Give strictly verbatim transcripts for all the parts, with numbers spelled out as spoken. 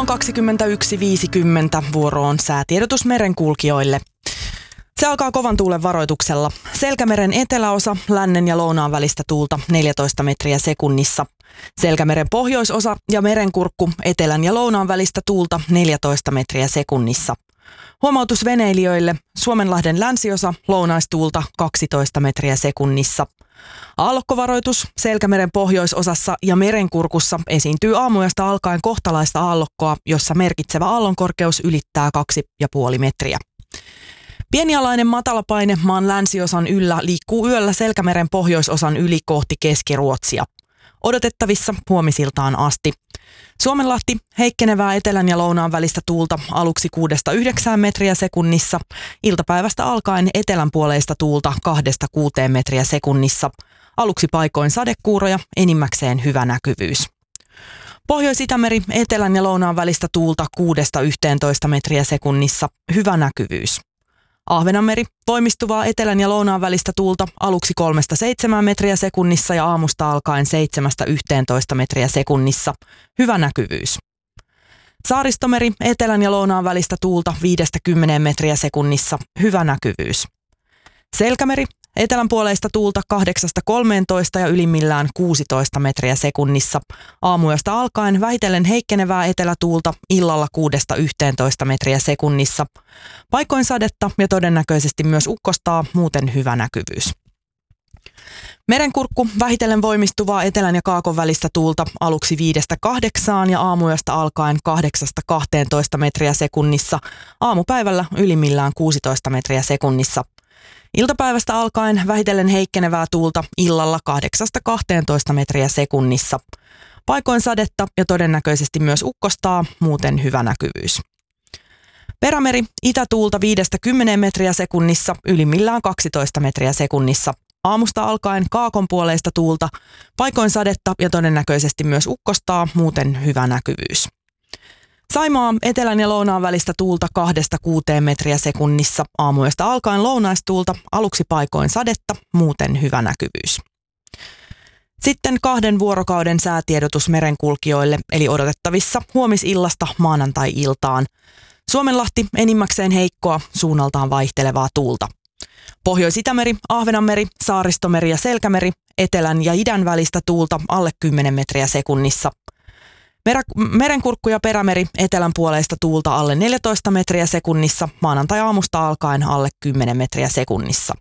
on kaksikymmentäyksi viisikymmentä, vuoro on säätiedotus merenkulkijoille. Se alkaa kovan tuulen varoituksella. Selkämeren eteläosa, lännen ja lounaan välistä tuulta neljätoista metriä sekunnissa. Selkämeren pohjoisosa ja merenkurkku, etelän ja lounaan välistä tuulta neljätoista metriä sekunnissa. Huomautus veneilijöille, Suomenlahden länsiosa, lounaistuulta kaksitoista metriä sekunnissa. Aallokkovaroitus, Selkämeren pohjoisosassa ja merenkurkussa esiintyy aamuyöstä alkaen kohtalaista aallokkoa, jossa merkitsevä aallonkorkeus ylittää kaksi pilkku viisi metriä. Pienialainen matalapaine maan länsiosan yllä liikkuu yöllä Selkämeren pohjoisosan yli kohti Keski-Ruotsia. Odotettavissa huomisiltaan asti. Suomenlahti, heikkenevää etelän ja lounaan välistä tuulta aluksi kuudesta yhdeksään metriä sekunnissa. Iltapäivästä alkaen etelänpuoleista tuulta kahdesta kuuteen metriä sekunnissa. Aluksi paikoin sadekuuroja, enimmäkseen hyvä näkyvyys. Pohjois-Itämeri, etelän ja lounaan välistä tuulta kuudesta yhteentoista metriä sekunnissa, hyvä näkyvyys. Ahvenanmeri, voimistuvaa etelän ja lounaan välistä tuulta aluksi kolmesta seitsemään metriä sekunnissa ja aamusta alkaen seitsemästä yhteentoista metriä sekunnissa, hyvä näkyvyys. Saaristomeri, etelän ja lounaan välistä tuulta viidestä kymmeneen metriä sekunnissa, hyvä näkyvyys. Selkämeri, etelänpuoleista tuulta kahdeksasta kolmeentoista ja ylimmillään kuusitoista metriä sekunnissa. Aamuyöstä alkaen vähitellen heikkenevää etelätuulta illalla kuudesta yhteentoista metriä sekunnissa. Paikoin sadetta ja todennäköisesti myös ukkostaa, muuten hyvä näkyvyys. Merenkurkku, vähitellen voimistuvaa etelän ja kaakon välistä tuulta aluksi viidestä kahdeksaan ja aamuyöstä alkaen kahdeksasta kahteentoista metriä sekunnissa. Aamupäivällä ylimmillään kuusitoista metriä sekunnissa. Iltapäivästä alkaen vähitellen heikkenevää tuulta illalla kahdeksasta kahteentoista metriä sekunnissa. Paikoin sadetta ja todennäköisesti myös ukkostaa, muuten hyvä näkyvyys. Perämeri, itätuulta viidestä kymmeneen metriä sekunnissa, ylimmillään kaksitoista metriä sekunnissa. Aamusta alkaen kaakonpuoleista tuulta, paikoin sadetta ja todennäköisesti myös ukkostaa, muuten hyvä näkyvyys. Saimaa, etelän ja lounaan välistä tuulta kahdesta kuuteen metriä sekunnissa, aamuyöstä alkaen lounaistuulta, aluksi paikoin sadetta, muuten hyvä näkyvyys. Sitten kahden vuorokauden säätiedotus merenkulkijoille, eli odotettavissa huomisillasta maanantai-iltaan. Suomenlahti, enimmäkseen heikkoa, suunnaltaan vaihtelevaa tuulta. Pohjois-Itämeri, Ahvenanmeri, Saaristomeri ja Selkämeri, etelän ja idän välistä tuulta alle kymmenen metriä sekunnissa. Merenkurkku ja Perämeri, etelän puoleista tuulta alle neljätoista metriä sekunnissa, maanantai-aamusta alkaen alle kymmenen metriä sekunnissa.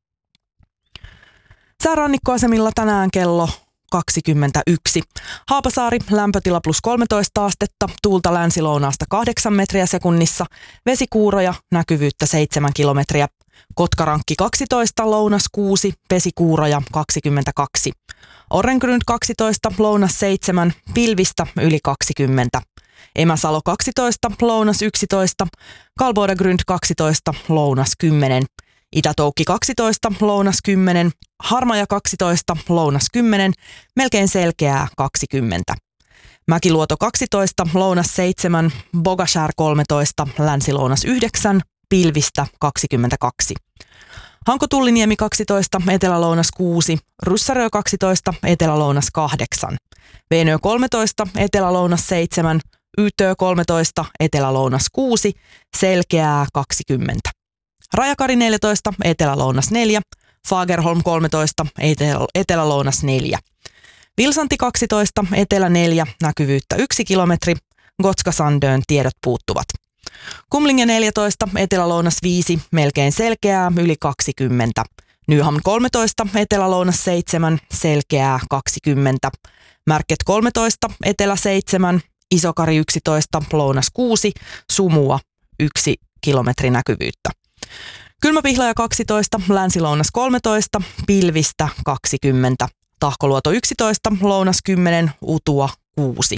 Säärannikkoasemilla tänään kello kaksikymmentäyksi. Haapasaari, lämpötila plus kolmetoista astetta, tuulta länsi-lounaasta kahdeksan metriä sekunnissa, vesikuuroja, näkyvyyttä seitsemän kilometriä. Kotkarankki kaksitoista, lounas kuusi, vesikuuroja kaksikymmentäkaksi. Orrengrund kaksitoista, lounas seitsemän, pilvistä yli kaksikymmentä. Emäsalo kaksitoista, lounas yksitoista, Kalbodagrund kaksitoista, lounas kymmenen. Itätoukki kaksitoista, lounas kymmenen, Harmaja kaksitoista, lounas kymmenen, melkein selkeää kaksikymmentä. Mäkiluoto kaksitoista, lounas seitsemän, Bogashär kolmetoista, länsi-lounas yhdeksän, pilvistä kaksikymmentäkaksi. Hanko-Tulliniemi kaksitoista, etelä-lounas kuusi, Ryssärö kaksitoista, etelä-lounas kahdeksan. Veenö kolmetoista, etelä-lounas seitsemän, Ytö kolmetoista, etelä-lounas kuusi, selkeää kaksikymmentä. Rajakari neljätoista, etelä-lounas neljä, Fagerholm kolmetoista, etelä- etelä-lounas neljä. Vilsanti kaksitoista, etelä neljä, näkyvyyttä yksi kilometri, Gotska-Sandön tiedot puuttuvat. Kumlinge neljätoista, etelä-lounas viisi, melkein selkeää, yli kaksikymmentä. Nyhamn kolmetoista, etelä-lounas seitsemän, selkeää kaksikymmentä. Märket kolmetoista, etelä seitsemän, Isokari yksitoista, lounas kuusi, sumua yksi kilometri näkyvyyttä. Kylmäpihlaja kaksitoista, länsi-lounas kolmetoista, pilvistä kaksikymmentä. Tahkoluoto yksitoista, lounas kymmenen, utua kuusi.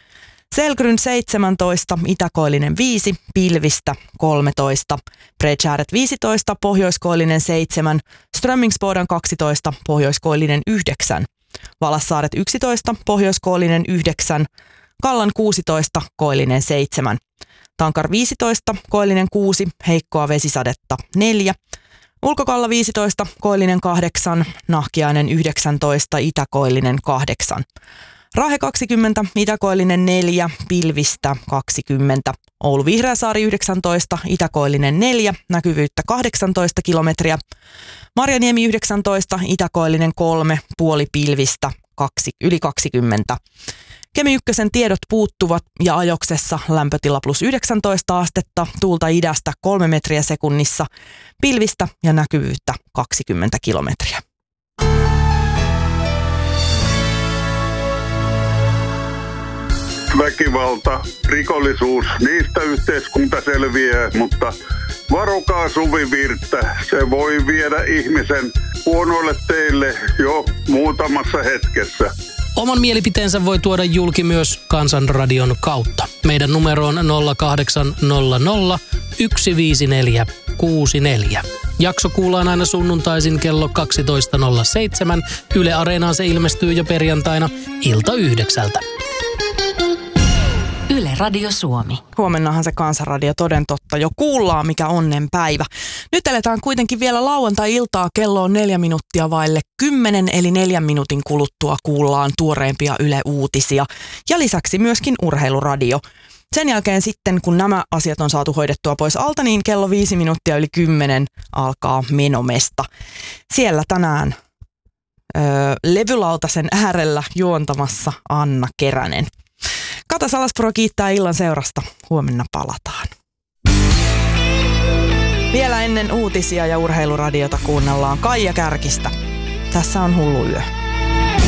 Selgryn seitsemäntoista, itäkoillinen viisi, pilvistä kolmetoista. Bredshäret viisitoista, pohjoiskoillinen seitsemän, Strömmingsboden kaksitoista, pohjoiskoillinen yhdeksän. Valassaaret yksitoista, pohjoiskoillinen yhdeksän, Kallan kuusitoista, koillinen seitsemän. Tankar viisitoista, koillinen kuusi, heikkoa vesisadetta neljä. Ulkokalla viisitoista, koillinen kahdeksan, Nahkiainen yhdeksäntoista, itäkoillinen kahdeksan. Rahe kaksikymmentä, Itäkoillinen neljä, pilvistä kaksikymmentä. Oulu Vihreäsaari yhdeksäntoista, Itäkoillinen neljä, näkyvyyttä kahdeksantoista kilometriä. Marjaniemi yhdeksäntoista, Itäkoillinen kolme, puoli pilvistä kaksi, yli kaksikymmentä. Kemi ykkösen tiedot puuttuvat ja ajoksessa lämpötila plus yhdeksäntoista astetta, tuulta idästä kolme metriä sekunnissa, pilvistä ja näkyvyyttä kaksikymmentä kilometriä. Väkivalta, rikollisuus, niistä yhteiskunta selviää, mutta varokaa suvivirttä, se voi viedä ihmisen huonoille teille jo muutamassa hetkessä. Oman mielipiteensä voi tuoda julki myös Kansanradion kautta. Meidän numero on nolla kahdeksan nolla nolla yksi viisi neljä kuusi neljä. Jakso kuullaan aina sunnuntaisin kello kaksitoista nolla seitsemän. Yle Areenaan se ilmestyy jo perjantaina ilta yhdeksältä. Yle Radio Suomi. Huomennahan se Kansanradio toden totta jo kuullaan, mikä onnen päivä. Nyt eletään kuitenkin vielä lauantai-iltaa, kello on neljä minuuttia vaille kymmenen, eli neljän minuutin kuluttua kuullaan tuoreimpia Yle-uutisia. Ja lisäksi myöskin Urheiluradio. Sen jälkeen sitten, kun nämä asiat on saatu hoidettua pois alta, niin kello viisi minuuttia yli kymmenen alkaa Menomesta. Siellä tänään öö, levylautasen äärellä juontamassa Anna Keränen. Kata Salaspuro kiittää illan seurasta. Huomenna palataan. Vielä ennen uutisia ja Urheiluradiota kuunnellaan Kaija Kärkistä. Tässä on Hullu yö.